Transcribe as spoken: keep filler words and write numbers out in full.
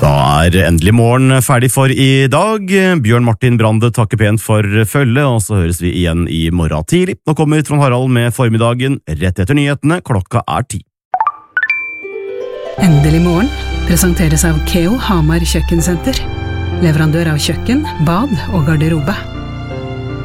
Da er endelig morgen ferdig for i dag. Bjørn Martin Brande takker pent for følge, og så høres vi igjen i morgen tidlig. Nå kommer Trond Harald med formiddagen rett etter nyhetene. Klokka er ti. Endelig morgen presenteres av Keo Hamar Kjøkkensenter. Leverandør av kjøkken, bad og garderobe.